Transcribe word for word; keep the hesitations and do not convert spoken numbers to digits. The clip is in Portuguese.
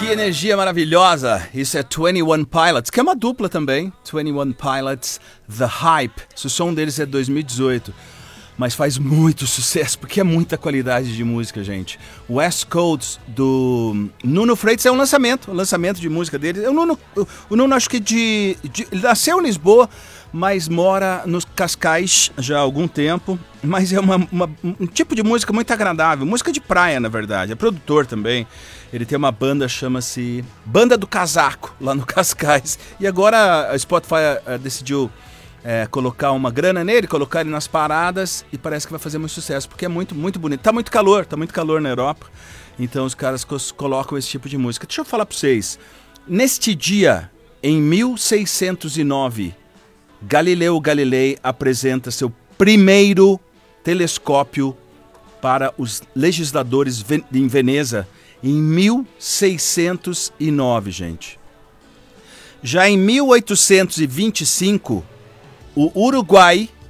Que energia maravilhosa! Isso é Twenty One Pilots, que é uma dupla também. Twenty One Pilots, The Hype. O som deles é dois mil e dezoito, mas faz muito sucesso, porque é muita qualidade de música, gente. West Coast, do Nuno Freitas, é um lançamento, um lançamento de música dele. O Nuno, o Nuno acho que de, de... Ele nasceu em Lisboa, mas mora nos Cascais já há algum tempo. Mas é uma, uma, um tipo de música muito agradável, música de praia, na verdade. É produtor também. Ele tem uma banda, chama-se Banda do Casaco, lá no Cascais. E agora a Spotify uh, decidiu uh, colocar uma grana nele, colocar ele nas paradas, e parece que vai fazer muito sucesso, porque é muito, muito bonito. Tá muito calor, tá muito calor na Europa, então os caras colocam esse tipo de música. Deixa eu falar pra vocês. Neste dia, em mil seiscentos e nove, Galileu Galilei apresenta seu primeiro telescópio para os legisladores em Veneza, em mil seiscentos e nove, gente. Já em mil oitocentos e vinte e cinco, o Uruguai